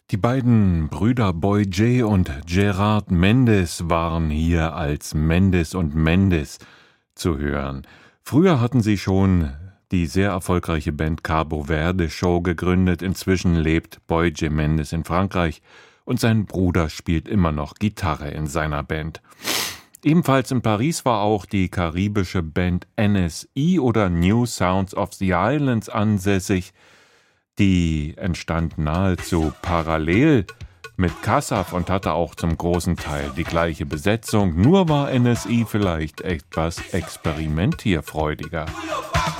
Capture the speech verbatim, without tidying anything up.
Die beiden Brüder Boy J und Gerard Mendes waren hier als Mendes und Mendes zu hören. Früher hatten sie schon die sehr erfolgreiche Band Cabo Verde Show gegründet. Inzwischen lebt Boy J Mendes in Frankreich und sein Bruder spielt immer noch Gitarre in seiner Band. Ebenfalls in Paris war auch die karibische Band N S I oder New Sounds of the Islands ansässig. Die entstand nahezu parallel mit Kassaf und hatte auch zum großen Teil die gleiche Besetzung. Nur war N S I vielleicht etwas experimentierfreudiger.